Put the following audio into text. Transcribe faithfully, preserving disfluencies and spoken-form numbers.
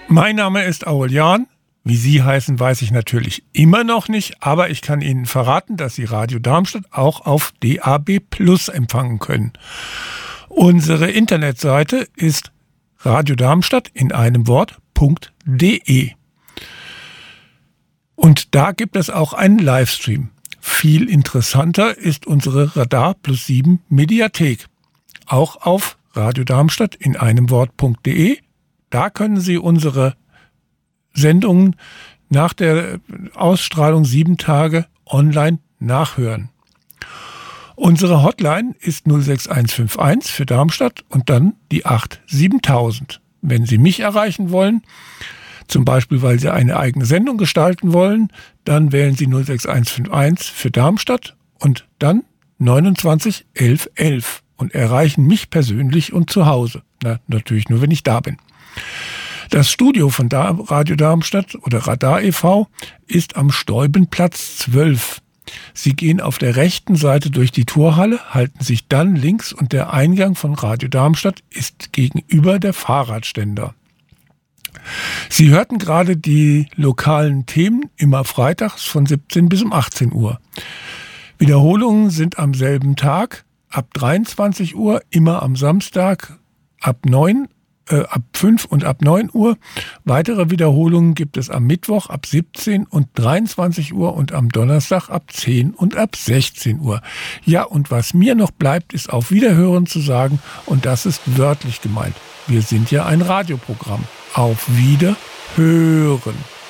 Mein Name ist Aurelian. Wie Sie heißen, weiß ich natürlich immer noch nicht, aber ich kann Ihnen verraten, dass Sie Radio Darmstadt auch auf D A B Plus empfangen können. Unsere Internetseite ist radiodarmstadt in einem Wort.de. Und da gibt es auch einen Livestream. Viel interessanter ist unsere Radar Plus sieben Mediathek. Auch auf radiodarmstadt in einem Wort.de. Da können Sie unsere Sendungen nach der Ausstrahlung sieben Tage online nachhören. Unsere Hotline ist null sechs eins fünf eins für Darmstadt und dann die acht siebentausend. Wenn Sie mich erreichen wollen, zum Beispiel weil Sie eine eigene Sendung gestalten wollen, dann wählen Sie null sechs eins fünf eins für Darmstadt und dann neunundzwanzig elf elf und erreichen mich persönlich und zu Hause. Na, natürlich nur, wenn ich da bin. Das Studio von Radio Darmstadt oder Radar e V ist am Steubenplatz zwölf. Sie gehen auf der rechten Seite durch die Torhalle, halten sich dann links und der Eingang von Radio Darmstadt ist gegenüber der Fahrradständer. Sie hörten gerade die lokalen Themen immer freitags von siebzehn bis um achtzehn Uhr. Wiederholungen sind am selben Tag ab dreiundzwanzig Uhr, immer am Samstag ab neun Äh, ab fünf und ab neun Uhr. Weitere Wiederholungen gibt es am Mittwoch ab siebzehn und dreiundzwanzig Uhr und am Donnerstag ab zehn und ab sechzehn Uhr. Ja, und was mir noch bleibt, ist auf Wiederhören zu sagen, und das ist wörtlich gemeint. Wir sind ja ein Radioprogramm. Auf Wiederhören.